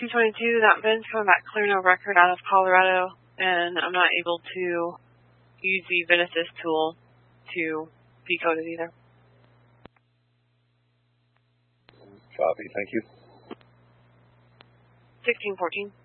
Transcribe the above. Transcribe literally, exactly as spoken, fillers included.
two twenty-two, that VIN's coming back clear no record out of Colorado, and I'm not able to use the VIN assist tool to decode it either. Copy, thank you. sixteen fourteen.